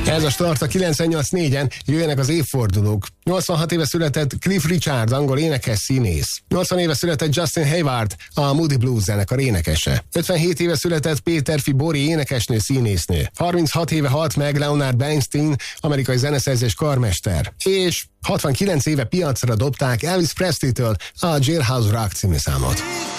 Ez a start a 98.4-en, jöjjenek az évfordulók. 86 éve született Cliff Richard, angol énekes színész. 80 éve született Justin Hayward, a Moody Blues zenekar énekese. 57 éve született Péter Fibori, énekesnő, színésznő. 36 éve halt meg Leonard Bernstein, amerikai zeneszerzés karmester. És 69 éve piacra dobták Elvis Presley-től a Jailhouse Rock című számot.